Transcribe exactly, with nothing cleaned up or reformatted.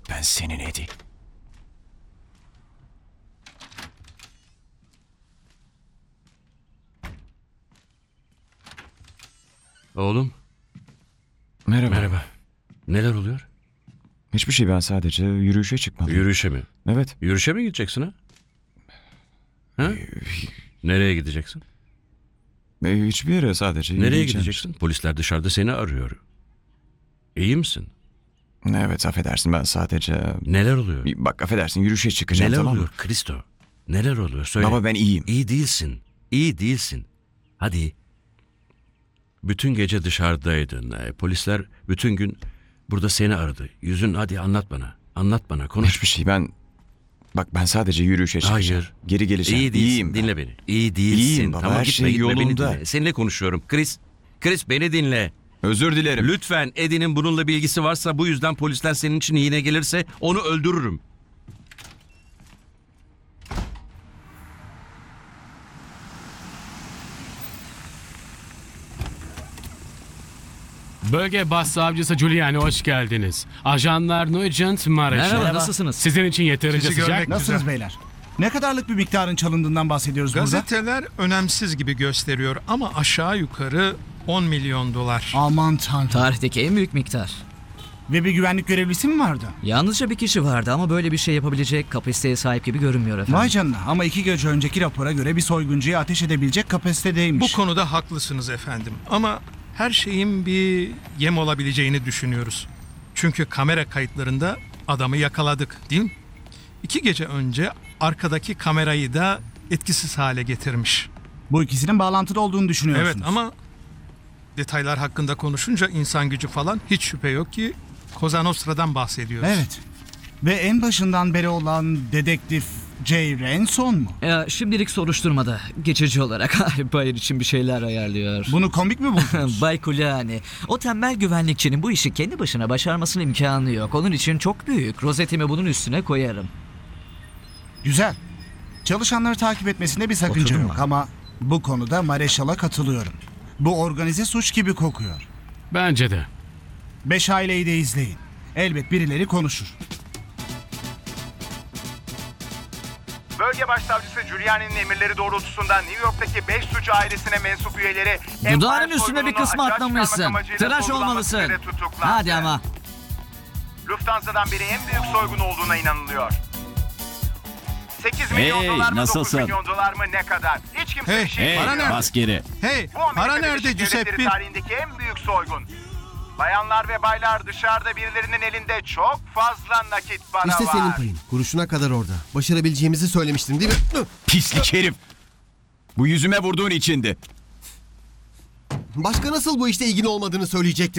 ben senin Eddie. Oğlum, Merhaba. merhaba. Neler oluyor? Hiçbir şey, ben sadece yürüyüşe çıkmalıyım. Yürüyüşe mi? Evet. Yürüyüşe mi gideceksin ha? Ha? Nereye gideceksin? E, hiçbir yere, sadece Nereye yürüyeceğim. gideceksin? Polisler dışarıda seni arıyor. İyi misin? Evet, affedersin, ben sadece... Neler oluyor? Bak, affedersin, yürüyüşe çıkacağım, Neler tamam oluyor mı? Kristo? Neler oluyor? Söyle. Baba, ben iyiyim. İyi değilsin. İyi değilsin. Hadi. Bütün gece dışarıdaydın. E, Polisler bütün gün burada seni aradı. Yüzün, hadi anlat bana. Anlat bana, konuş. Hiçbir şey, ben... Bak, ben sadece yürüyüşe çıkacağım. Hayır. Geri geleceğim. İyi değilsin. İyiyim ben. Dinle beni. İyi değilsin. İyiyim baba, Tamam, her gitme şey gitme beni yolunda. dinle. Seninle konuşuyorum. Chris. Chris, beni dinle. Özür dilerim. Lütfen, Eddie'nin bununla bir ilgisi varsa, bu yüzden polisler senin için yine gelirse onu öldürürüm. Bölge Başsavcısı Giuliani, hoş geldiniz. Ajanlar Nugent, Mareşal. Merhaba, nasılsınız? Sizin için yeterince Sizi sıcak görmek mı? Nasılsınız beyler? Ne kadarlık bir miktarın çalındığından bahsediyoruz burada? Gazeteler önemsiz gibi gösteriyor ama aşağı yukarı on milyon dolar. Aman tanrım. Tarihteki en büyük miktar. Ve bir güvenlik görevlisi mi vardı? Yalnızca bir kişi vardı ama böyle bir şey yapabilecek kapasiteye sahip gibi görünmüyor efendim. Vay canına, ama iki gece önceki rapora göre bir soyguncuya ateş edebilecek Bu kapasitedeymiş. konuda haklısınız efendim ama her şeyin bir yem olabileceğini düşünüyoruz. Çünkü kamera kayıtlarında adamı yakaladık, değil mi? İki gece önce arkadaki kamerayı da etkisiz hale getirmiş. Bu ikisinin bağlantılı olduğunu düşünüyorsunuz. Evet ama detaylar hakkında konuşunca insan gücü falan hiç şüphe yok ki Cosa Nostra'dan bahsediyoruz. Evet. Ve en başından beri olan dedektif Jay Ranson mu? Ya, şimdilik soruşturmada geçici olarak Bayır için bir şeyler ayarlıyor. Bunu komik mi buldunuz? Bay Giuliani, o tembel güvenlikçinin bu işi kendi başına başarmasının imkanı yok. Onun için çok büyük. Rozetimi bunun üstüne koyarım. Güzel. Çalışanları takip etmesinde bir sakınca Oturdun yok mu? ama bu konuda Mareşal'a katılıyorum. Bu organize suç gibi kokuyor. Bence de. Beş aileyi de izleyin. Elbet birileri konuşur. Bölge Başsavcısı Giuliani'nin emirleri doğrultusunda New York'taki beş suç ailesine mensup üyeleri... Dudağının Empire üstüne bir soygununu kısmı açığa atlamışsın. çıkarmak amacıyla Tıraş sorgulanmak olmalısın. üzere tutuklandı. Hadi ama. Lufthansa'dan beri en büyük soygun olduğuna inanılıyor. sekiz milyon Hey, dolar mı, nasılsın? dokuz milyon dolar mı, ne kadar? Hiç kimse Hey, bir şey Hey, Para bilmiyor. nerede? bas geri. Hey, Bu Amerika para Birleşik nerede Devletleri Giuseppe? tarihindeki en büyük soygun. Bayanlar ve baylar, dışarıda birilerinin elinde çok fazla nakit para İşte var. senin payın. Kuruşuna kadar orada. Başarabileceğimizi söylemiştim değil mi? Pislik herif. Bu yüzüme vurduğun içindi. Başka nasıl bu işte ilgili olmadığını söyleyecektin?